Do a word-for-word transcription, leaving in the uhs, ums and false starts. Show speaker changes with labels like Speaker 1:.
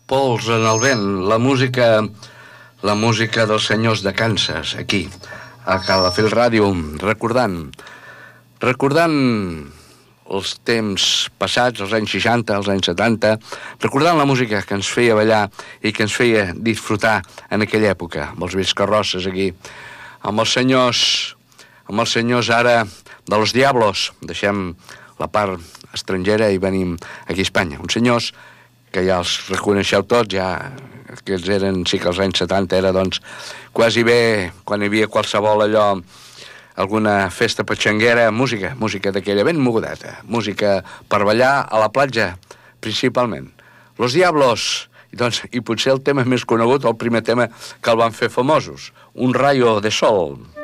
Speaker 1: Pols en el vent, la música, la música dels senyors de Kansas, aquí, a Calafell Ràdio, recordant, recordant els temps passats, els anys seixanta, els anys setanta, recordant la música que ens feia ballar i que ens feia disfrutar en aquella època, amb els vells carrosses aquí, amb els senyors, amb els senyors ara de los Diablos, deixem la part estrangera i venim aquí a Espanya, uns senyors que ja els reconeixeu tots, ja que eren, sí que els anys setanta era doncs quasi bé, quan hi havia qualsevol allò, alguna festa patxanguera, música, música d'aquella ben mogudeta, música per ballar a la platja, principalment. Los Diablos, i, doncs, i potser el tema més conegut, el primer tema que el van fer famosos, Un rayo de sol.